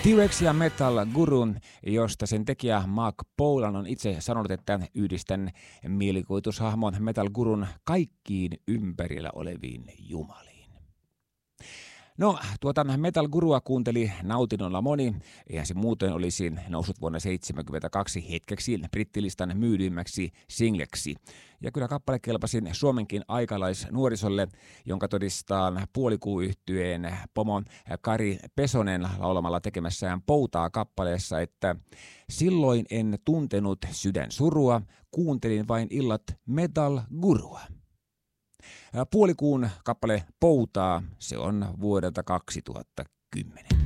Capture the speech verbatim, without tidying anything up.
T-Rex ja Metal Guru, josta sen tekijä Mark Bolan on itse sanonut, että yhdistän mielikuvitushahmon Metal Gurun kaikkiin ympärillä oleviin jumaliin. No, tuota Metal Gurua kuunteli nautinnolla moni, eihän se muuten olisi noussut vuonna seitsemänkymmentäkaksi hetkeksi brittilistan myydymmäksi singleksi. Ja kyllä kappale kelpasi Suomenkin aikalaisnuorisolle, jonka todistaa Puolikuu-yhtyeen pomo Kari Pesonen laulamalla tekemässään Poutaa kappaleessa, että silloin en tuntenut sydän surua, kuuntelin vain illat Metal Gurua. Puolikuun kappale Poutaa, se on vuodelta kaksituhattakymmenen.